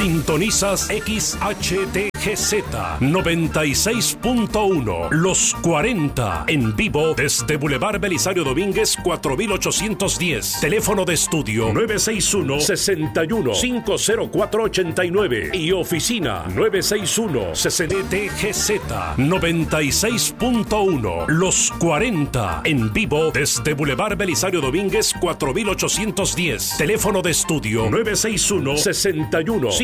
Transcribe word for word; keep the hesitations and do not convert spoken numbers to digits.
Sintonizas X H T G Z noventa y seis punto uno, Los cuarenta, en vivo desde Boulevard Belisario Domínguez cuatro mil ochocientos diez. Teléfono de estudio nueve seis uno, seis uno, cinco cero cuatro ocho nueve y oficina nueve seis uno, seis T T G Z noventa y seis punto uno, Los cuarenta, en vivo desde Boulevard Belisario Domínguez cuatro mil ochocientos diez. Teléfono de estudio nueve seis uno, seis uno,